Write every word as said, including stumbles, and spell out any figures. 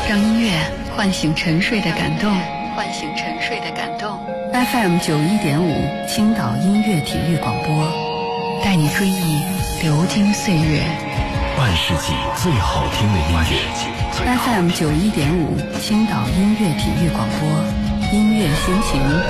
让音乐唤醒沉睡的感动，唤醒沉睡的感动。F M 九一点五，青岛音乐体育广播，带你追忆流金岁月。 半世纪最好听的音乐。 F M 九一点五，青岛音乐体育广播，音乐心情